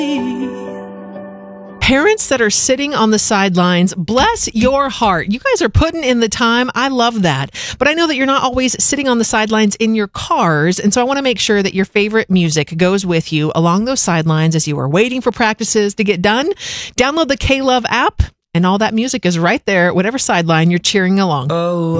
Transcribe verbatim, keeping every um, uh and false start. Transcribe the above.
Parents that are sitting on the sidelines, bless your heart. You guys are putting in the time. I love that. But I know that you're not always sitting on the sidelines in your cars. And so I want to make sure that your favorite music goes with you along those sidelines as you are waiting for practices to get done. Download the K-Love app, and all that music is right there, whatever sideline you're cheering along. Oh.